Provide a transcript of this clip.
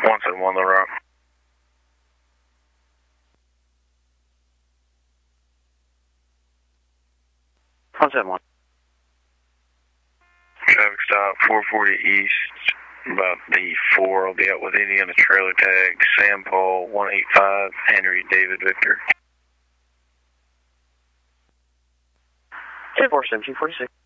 171 The Rock. Traffic stop 440 East, about the 4. I'll be out with Indiana trailer tag, Sam Paul 185, Henry David Victor. 247 246.